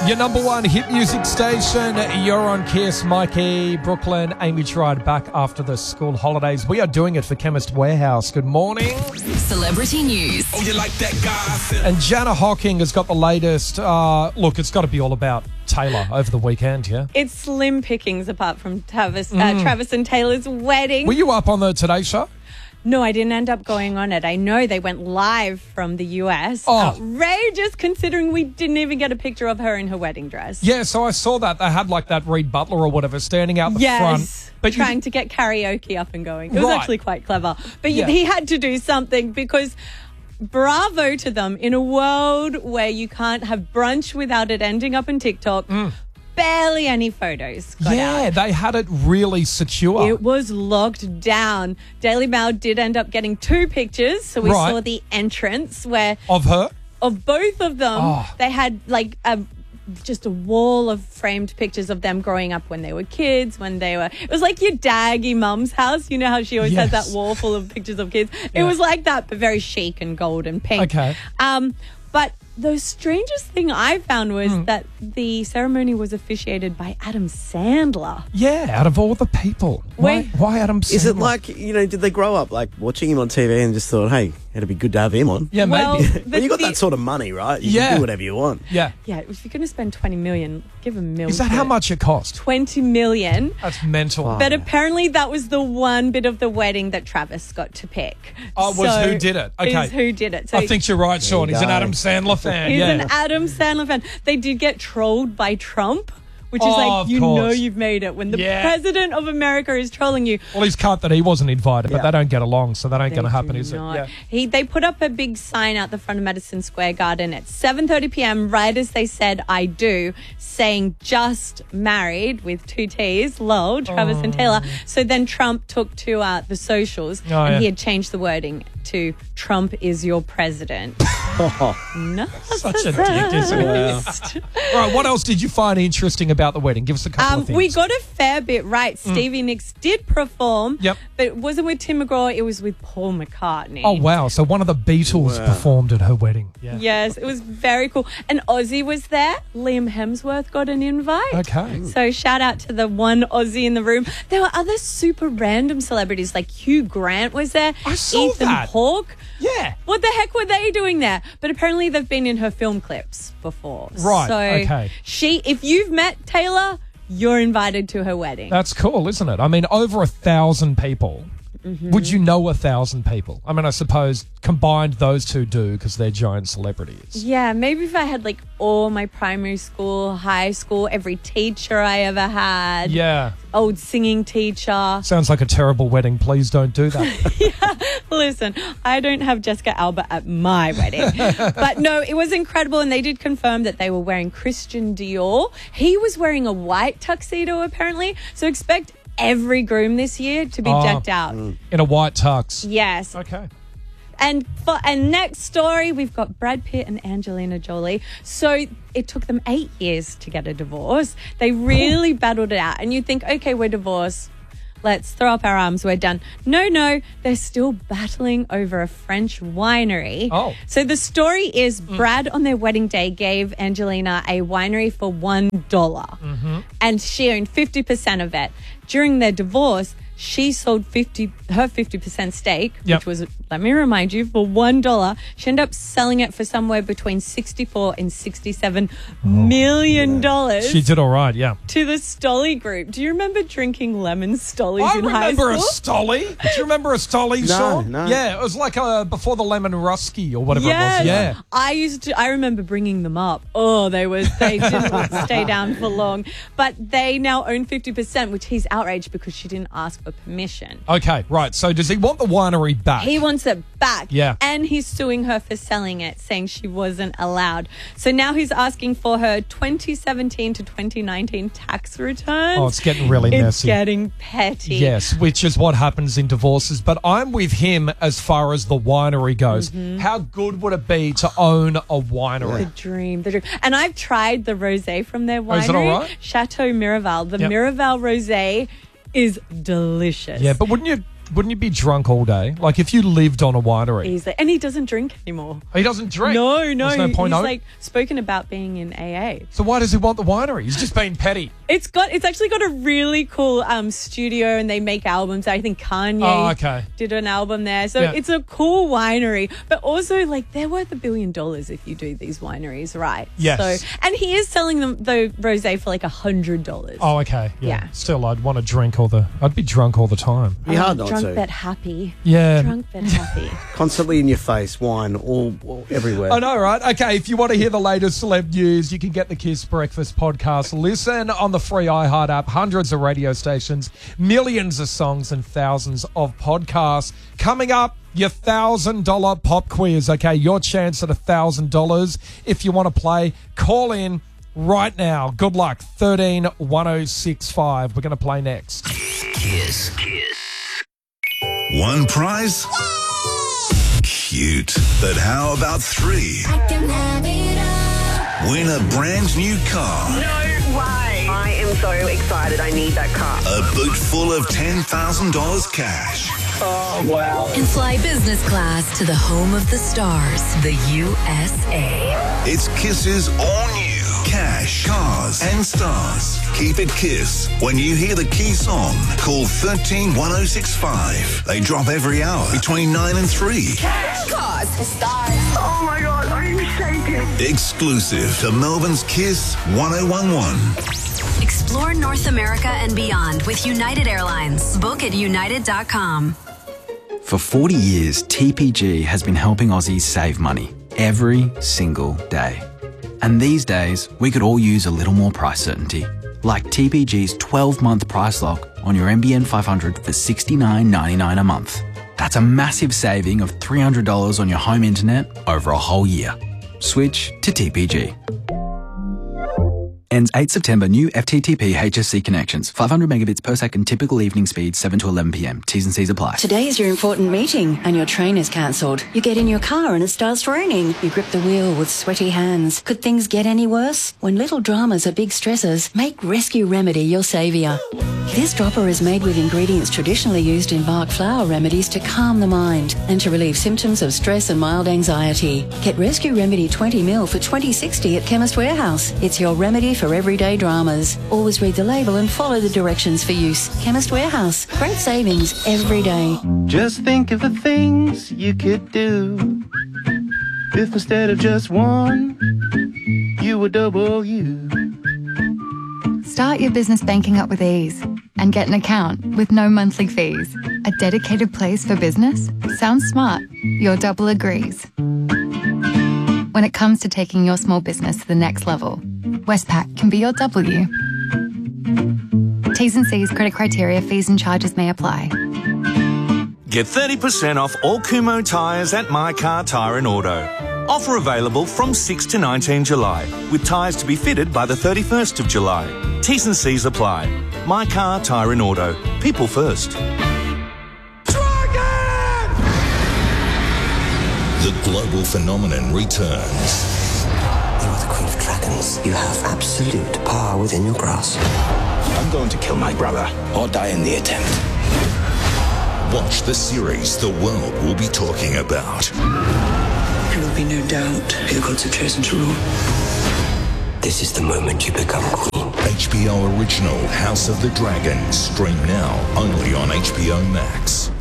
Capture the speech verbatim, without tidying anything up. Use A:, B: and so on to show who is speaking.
A: Your number one hit music station. You're on Kiss. Mikey, Brooklyn, Amy tried back after the school holidays. We are doing it for Chemist Warehouse. Good morning.
B: Celebrity news.
C: Oh, you like that gossip?
A: And Jana Hocking has got the latest. Uh, look, it's got to be all about Taylor over the weekend, yeah?
D: It's slim pickings apart from Travis, uh, Travis and Taylor's wedding.
A: Were you up on the Today Show?
D: No, I didn't end up going on it. I know they went live from the U S.
A: Oh.
D: Outrageous, considering we didn't even get a picture of her in her wedding dress.
A: Yeah, so I saw that. They had like that Reed Butler or whatever standing out the
D: yes,
A: front. But
D: trying
A: you,
D: to get karaoke up and going. It was
A: Right.
D: actually quite clever. But
A: Yeah.
D: he had to do something because bravo to them in a world where you can't have brunch without it ending up on TikTok. Barely any photos got
A: yeah,
D: out.
A: they had it really secure.
D: It was locked down. Daily Mail did end up getting two pictures. So we
A: Right.
D: saw the entrance where
A: of her?
D: of both of them,
A: Oh.
D: they had like a just a wall of framed pictures of them growing up when they were kids, when they were... It was like your daggy mum's house. You know how she always has
A: Yes.
D: that wall full of pictures of kids?
A: Yeah.
D: It was like that, but very chic and gold and pink.
A: Okay.
D: Um, but the strangest thing I found was
A: Hmm.
D: that the ceremony was officiated by Adam Sandler.
A: Yeah, out of all the people. Why,
D: Wait.
A: why Adam Sandler?
E: Is it like, you know, did they grow up like watching him on T V and just thought, hey, it'd be good to have him on?
A: Yeah,
D: Well,
A: maybe.
E: Well, you got
D: the-
E: that sort of money, right? You
A: Yeah.
E: can do whatever you want.
A: Yeah.
D: Yeah, if you're going to spend twenty million, give a million.
A: Is that how much it cost?
D: twenty million.
A: That's mental.
D: But apparently that was the one bit of the wedding that Travis got to pick.
A: Oh, was who did it? Okay.
D: Is who did it. So
A: I think you're right, Sean.
E: you
A: He's an
E: go.
A: Adam Sandler fan.
D: he's
A: yeah.
D: an Adam Sandler fan. They did get trolled by Trump, which is
A: Oh,
D: like,
A: of
D: you
A: course.
D: know you've made it. When the
A: Yeah.
D: president of America is trolling you.
A: Well, he's cut that he wasn't invited, but
E: Yeah.
A: they don't get along, so that ain't
D: They
A: going to happen,
D: do
A: is
D: not.
A: it? Yeah.
D: He, they put up a big sign out the front of Madison Square Garden at seven thirty p.m. right as they said I do, saying just married with two T's, lol, Travis and Taylor. So then Trump took to uh, the socials
A: Oh,
D: and
A: yeah.
D: he had changed the wording to Trump is your president. No,
A: Such a dick, isn't he? All right, what else did you find interesting about the wedding? Give us a couple
D: Um,
A: of things.
D: we got a fair bit right. Stevie Nicks did perform,
A: Yep.
D: but it wasn't with Tim McGraw, it was with Paul McCartney.
A: Oh, wow. So one of the Beatles
E: Wow.
A: performed at her wedding. Yeah.
D: Yes, it was very cool. And Ozzy was there. Liam Hemsworth got an invite.
A: Okay.
D: So shout out to the one Aussie in the room. There were other super random celebrities like Hugh Grant was there.
A: I saw
D: Ethan
A: that.
D: Hawke.
A: Yeah.
D: What the heck were they doing there? But apparently they've been in her film clips before.
A: Right,
D: So
A: okay.
D: she, if you've met Taylor, you're invited to her wedding.
A: That's cool, isn't it? I mean, over a thousand people.
D: Mm-hmm.
A: Would you know a thousand people? I mean, I suppose combined those two do because they're giant celebrities.
D: Yeah, maybe if I had like all my primary school, high school, every teacher I ever had,
A: Yeah.
D: old singing teacher.
A: Sounds like a terrible wedding. Please don't do that.
D: Listen, I don't have Jessica Alba at my wedding. But no, it was incredible. And they did confirm that they were wearing Christian Dior. He was wearing a white tuxedo, apparently. So expect every groom this year to be
A: Oh.
D: decked out.
A: In a white tux.
D: Yes.
A: Okay.
D: And for and next story, we've got Brad Pitt and Angelina Jolie. So it took them eight years to get a divorce. They really battled it out. And you think, okay, we're divorced. Let's throw up our arms. We're done. No, no, they're still battling over a French winery.
A: Oh.
D: So the story is Brad on their wedding day gave Angelina a winery for one dollar. And she owned fifty percent of it. During their divorce, she sold fifty her fifty percent stake,
A: Yep.
D: which was, let me remind you, for one dollar. She ended up selling it for somewhere between sixty-four and sixty-seven million dollars
A: She did all right, yeah.
D: to the Stolly Group. Do you remember drinking lemon Stollies
A: I
D: in high
A: remember
D: school?
A: a Stolly. Do you remember a Stolly,
E: No,
A: Sean?
E: no.
A: Yeah, it was like uh, before the Lemon Rusky or whatever
D: Yes.
A: it was. Yeah.
D: I used to, I remember bringing them up. Oh, they was, they didn't stay down for long. But they now own fifty percent, which he's outraged because she didn't ask for permission.
A: Okay, right. So does he want the winery back?
D: He wants it back.
A: Yeah.
D: And he's suing her for selling it, saying she wasn't allowed. So now he's asking for her twenty seventeen to twenty nineteen tax returns.
A: Oh, it's getting really
D: It's
A: messy.
D: getting petty.
A: Yes, which is what happens in divorces. But I'm with him as far as the winery goes.
D: Mm-hmm.
A: How good would it be to own a
D: The
A: winery?
D: dream, the dream. And I've tried the rosé from their winery.
A: Oh, is it all right?
D: Chateau Miraval. The
A: Yep.
D: Miraval rosé is delicious.
A: Yeah, but wouldn't you wouldn't you be drunk all day? Like if you lived on a winery.
D: He's like, and he doesn't drink anymore.
A: He doesn't drink?
D: No, no.
A: There's no point
D: he's
A: on-
D: like spoken about being in A A.
A: So why does he want the winery? He's just being petty.
D: It's got, it's actually got a really cool um, studio, and they make albums. I think Kanye
A: Oh, okay.
D: did an album there. So
A: Yeah.
D: it's a cool winery, but also like they're worth a billion dollars if you do these wineries right.
A: Yes.
D: So, and he is selling them the rosé for like a hundred dollars.
A: Oh, okay. Yeah.
D: Yeah.
A: Still, I'd want to drink all the... I'd be drunk all the time.
E: Be hard not
D: drunk
E: to.
D: but happy.
A: Yeah.
D: Drunk but happy.
E: Constantly in your face, wine all, all everywhere.
A: I know, right? Okay, if you want to hear the latest celeb news, you can get the Kiss Breakfast podcast. Listen on the free iHeart app, hundreds of radio stations, millions of songs and thousands of podcasts. Coming up, your one thousand dollars pop quiz. Okay, your chance at one thousand dollars. If you want to play, call in right now. Good luck. thirteen one oh six five. We're going to play next.
C: Kiss. Kiss. One prize? Cute. But how about three?
B: I can have it all.
C: Win a brand new car.
F: No way. I am so excited. I need that car.
C: A boot full of ten thousand dollars cash.
F: Oh, wow.
B: And fly business class to the home of the stars, the U S A.
C: It's Kiss's all new cash, cars and stars. Keep it Kiss. When you hear the key song, call thirteen one oh six five. They drop every hour between nine and three.
B: Cars, stars.
F: Oh, my God. I'm shaking.
C: Exclusive to Melbourne's Kiss one oh one one.
B: Explore North America and beyond with United Airlines. Book at united dot com.
G: For forty years, T P G has been helping Aussies save money every single day. And these days, we could all use a little more price certainty. Like T P G's twelve-month price lock on your N B N five hundred for sixty-nine ninety-nine a month. That's a massive saving of three hundred dollars on your home internet over a whole year. Switch to T P G. Ends eighth September. New F T T P H S C connections. five hundred megabits per second. Typical evening speed seven to eleven p.m. T's and C's apply.
H: Today is your important meeting and your train is cancelled. You get in your car and it starts raining. You grip the wheel with sweaty hands. Could things get any worse? When little dramas are big stressors, make Rescue Remedy your saviour. This dropper is made with ingredients traditionally used in Bach flower remedies to calm the mind and to relieve symptoms of stress and mild anxiety. Get Rescue Remedy twenty mil for twenty sixty at Chemist Warehouse. It's your remedy for everyday dramas. Always read the label and follow the directions for use. Chemist Warehouse. Great savings every day.
I: Just think of the things you could do if instead of just one, you were double you.
J: Start your business banking up with ease and get an account with no monthly fees. A dedicated place for business? Sounds smart. Your double agrees. When it comes to taking your small business to the next level, Westpac can be your W. T's and C's, credit criteria, fees and charges may apply.
K: Get thirty percent off all Kumho tyres at My Car Tyre and Auto. Offer available from sixth to nineteenth July, with tyres to be fitted by the thirty-first of July. T's and C's apply. My Car Tyre and Auto. People first.
C: The global phenomenon returns.
L: You are the Queen of Dragons. You have absolute power within your grasp.
C: I'm going to kill my brother.
L: Or die in the attempt.
C: Watch the series the world will be talking about.
L: There will be no doubt who the gods have chosen to rule. This is the moment you become queen.
C: H B O original House of the Dragon. Stream now only on H B O Max.